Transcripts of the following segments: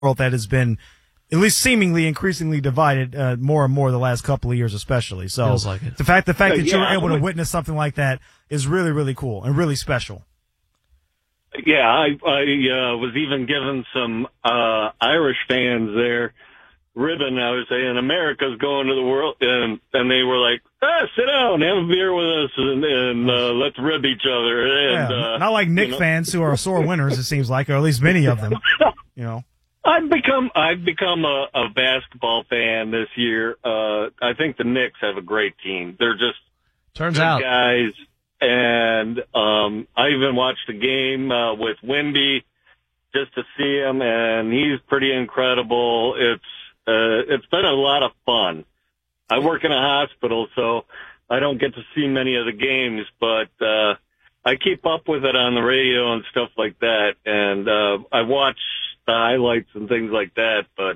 world that has been at least seemingly increasingly divided more and more the last couple of years, especially. So feels like it. the fact that you were able to witness something like that is really, really cool and really special. Yeah, I was even given some Irish fans their ribbon. I was saying America's going to the world, and they were like, sit down, have a beer with us, and let's rib each other. And, not like Knicks fans who are sore winners, it seems like, or at least many of them. I've become a basketball fan this year. I think the Knicks have a great team. They're just good guys. And I even watched a game with Wemby just to see him, and he's pretty incredible. It's been a lot of fun. I work in a hospital, so I don't get to see many of the games, but I keep up with it on the radio and stuff like that, and I watch the highlights and things like that, but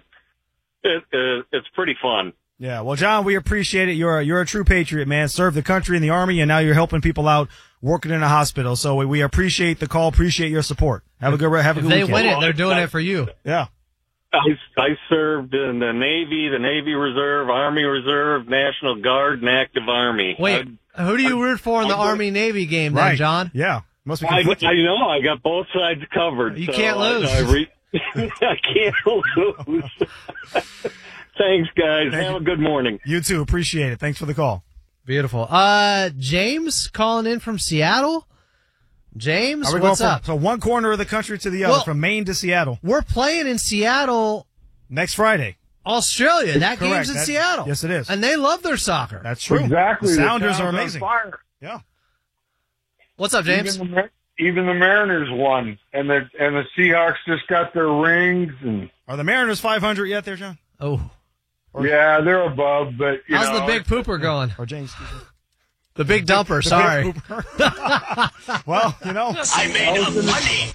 it's pretty fun. Yeah, well, John, we appreciate it. You're a true patriot, man. Served the country in the Army, and now you're helping people out working in a hospital. So we appreciate the call, appreciate your support. Have a good weekend. If they win it, they're doing it for you. Yeah. I served in the Navy Reserve, Army Reserve, National Guard, and Active Army. Wait, who do you root for in the Army-Navy game then, right. John? Yeah. Must be I know. I got both sides covered. You can't lose. I can't lose. Thanks, guys. Have a good morning. You too. Appreciate it. Thanks for the call. Beautiful. James calling in from Seattle. James, what's up? So one corner of the country to the other, from Maine to Seattle. We're playing in Seattle next Friday. Australia. That game's in Seattle. Yes, it is. And they love their soccer. That's true. Exactly. The Sounders are amazing. Yeah. What's up, James? Even the Mariners won, and the Seahawks just got their rings. And are the Mariners 500 yet, there, John? Oh. Yeah, they're above, but how's the big pooper going? Or James. The big dumper, sorry. Well, I made up money.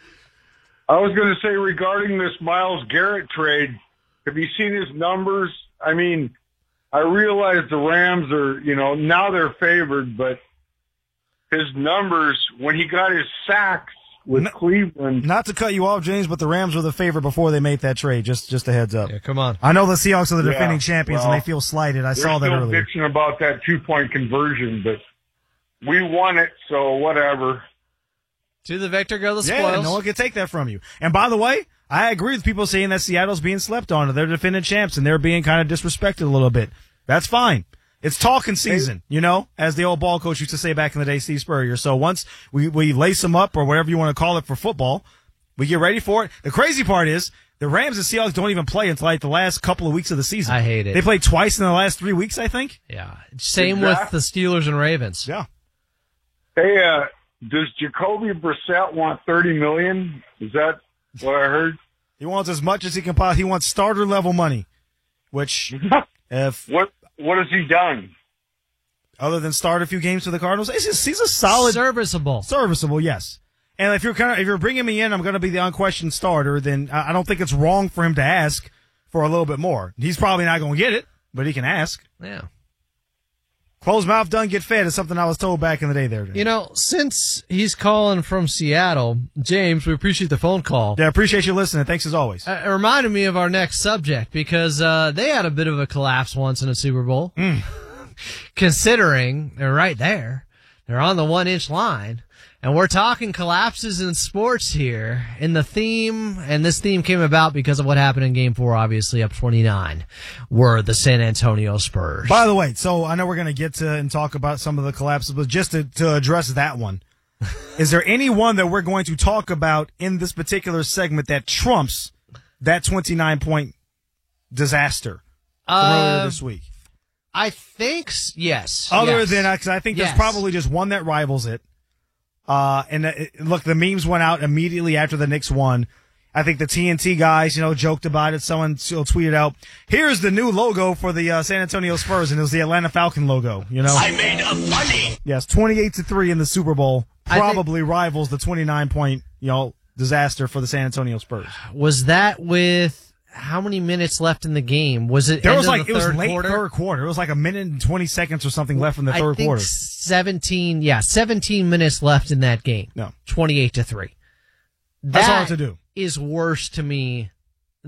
I was going to say regarding this Myles Garrett trade, have you seen his numbers? I mean, I realize the Rams are, now they're favored, but his numbers, when he got his sacks with Cleveland. Not to cut you off, James, but the Rams were the favorite before they made that trade. Just a heads up. Yeah, come on. I know the Seahawks are the defending champions, and they feel slighted. I saw that earlier. They're still bitching about that 2-point conversion, but we won it, so whatever. To the victor go the spoils. Yeah, no one can take that from you. And by the way, I agree with people saying that Seattle's being slept on. They're defending champs, and they're being kind of disrespected a little bit. That's fine. It's talking season, as the old ball coach used to say back in the day, Steve Spurrier. So once we lace them up, or whatever you want to call it for football, we get ready for it. The crazy part is the Rams and Seahawks don't even play until like the last couple of weeks of the season. I hate it. They played twice in the last 3 weeks, I think. Yeah. Same with the Steelers and Ravens. Yeah. Hey, does Jacoby Brissett want $30 million? Is that what I heard? He wants as much as he can possibly. He wants starter level money, which What has he done? Other than start a few games for the Cardinals, he's a solid, serviceable, yes. And if you're bringing me in, I'm going to be the unquestioned starter. Then I don't think it's wrong for him to ask for a little bit more. He's probably not going to get it, but he can ask. Yeah. Closed mouth don't get fed is something I was told back in the day there. Since he's calling from Seattle, James, we appreciate the phone call. Yeah, appreciate you listening. Thanks as always. It reminded me of our next subject because they had a bit of a collapse once in a Super Bowl. Considering they're right there. They're on the 1-inch line. And we're talking collapses in sports here. And this theme came about because of what happened in Game 4, obviously, up 29, were the San Antonio Spurs. By the way, so I know we're going to get to and talk about some of the collapses, but just to address that one, is there any one that we're going to talk about in this particular segment that trumps that 29-point disaster earlier this week? I think, yes. Other than, because I think there's probably just one that rivals it. Look, the memes went out immediately after the Knicks won. I think the TNT guys, joked about it. Someone tweeted out, "Here's the new logo for the San Antonio Spurs," and it was the Atlanta Falcon logo. I made up money. Yes, 28-3 in the Super Bowl probably rivals the 29-point disaster for the San Antonio Spurs. Was that with how many minutes left in the game? Was it? It was late quarter? Third quarter. It was like a minute and 20 seconds or something left in the third quarter. 17 minutes left in that game. No. 28-3. That's hard to do. Is worse to me